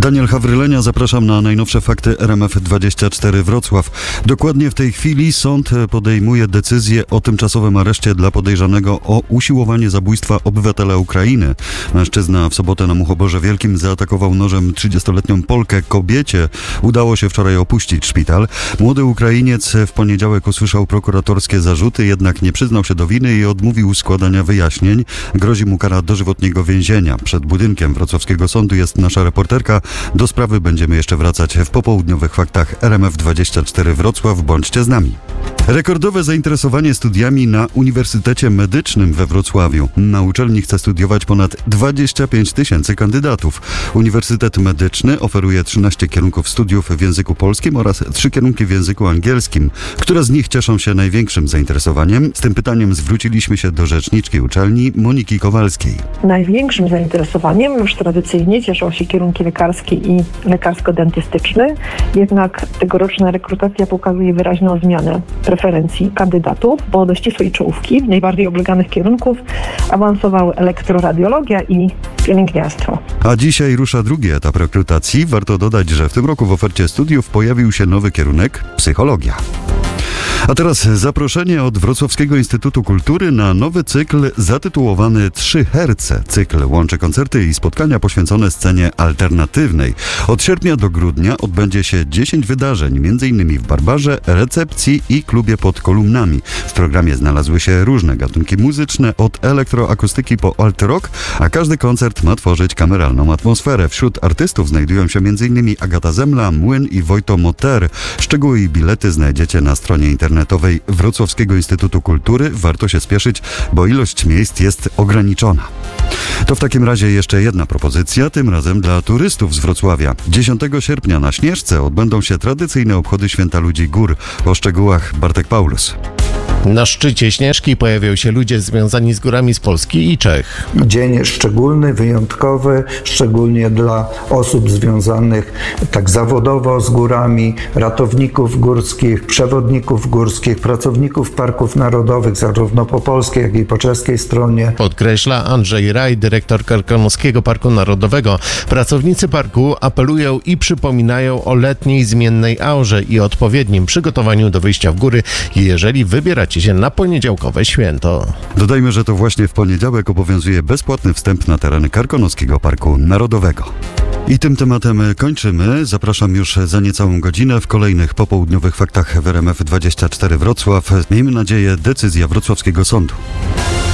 Daniel Hawrylenia, zapraszam na najnowsze fakty RMF24 Wrocław. Dokładnie w tej chwili sąd podejmuje decyzję o tymczasowym areszcie dla podejrzanego o usiłowanie zabójstwa obywatela Ukrainy. Mężczyzna w sobotę na Muchoborze Wielkim zaatakował nożem 30-letnią Polkę. Kobiecie udało się wczoraj opuścić szpital. Młody Ukrainiec w poniedziałek usłyszał prokuratorskie zarzuty, jednak nie przyznał się do winy i odmówił składania wyjaśnień. Grozi mu kara dożywotniego więzienia. Przed budynkiem wrocławskiego sądu jest nasza reporterka. Do sprawy będziemy jeszcze wracać w popołudniowych faktach RMF24 Wrocław. Bądźcie z nami. Rekordowe zainteresowanie studiami na Uniwersytecie Medycznym we Wrocławiu. Na uczelni chce studiować ponad 25 000 kandydatów. Uniwersytet Medyczny oferuje 13 kierunków studiów w języku polskim oraz 3 kierunki w języku angielskim. Które z nich cieszą się największym zainteresowaniem? Z tym pytaniem zwróciliśmy się do rzeczniczki uczelni Moniki Kowalskiej. Największym zainteresowaniem już tradycyjnie cieszą się kierunki lekarski i lekarsko-dentystyczny, jednak tegoroczna rekrutacja pokazuje wyraźną zmianę preferencji kandydatów, bo do ścisłej czołówki najbardziej obleganych kierunków awansowały elektroradiologia i pielęgniarstwo. A dzisiaj rusza drugi etap rekrutacji. Warto dodać, że w tym roku w ofercie studiów pojawił się nowy kierunek – psychologia. A teraz zaproszenie od Wrocławskiego Instytutu Kultury na nowy cykl zatytułowany 3 herce. Cykl łączy koncerty i spotkania poświęcone scenie alternatywnej. Od sierpnia do grudnia odbędzie się 10 wydarzeń, m.in. w Barbarze, recepcji i klubie pod kolumnami. W programie znalazły się różne gatunki muzyczne, od elektroakustyki po alt rock, a każdy koncert ma tworzyć kameralną atmosferę. Wśród artystów znajdują się m.in. Agata Zemla, Młyn i Wojto Moter. Szczegóły i bilety znajdziecie na stronie internetowej Wrocławskiego Instytutu Kultury. Warto się spieszyć, bo ilość miejsc jest ograniczona. To w takim razie jeszcze jedna propozycja, tym razem dla turystów z Wrocławia. 10 sierpnia na Śnieżce odbędą się tradycyjne obchody Święta Ludzi Gór. O szczegółach Bartek Paulus. Na szczycie Śnieżki pojawią się ludzie związani z górami z Polski i Czech. Dzień szczególny, wyjątkowy, szczególnie dla osób związanych tak zawodowo z górami, ratowników górskich, przewodników górskich, pracowników parków narodowych, zarówno po polskiej, jak i po czeskiej stronie. Podkreśla Andrzej Raj, dyrektor Karkonoskiego Parku Narodowego. Pracownicy parku apelują i przypominają o letniej zmiennej aurze i odpowiednim przygotowaniu do wyjścia w góry, jeżeli wybieracie się na poniedziałkowe święto. Dodajmy, że to właśnie w poniedziałek obowiązuje bezpłatny wstęp na tereny Karkonoskiego Parku Narodowego. I tym tematem kończymy. Zapraszam już za niecałą godzinę w kolejnych popołudniowych faktach w RMF24 Wrocław. Miejmy nadzieję, decyzja wrocławskiego sądu.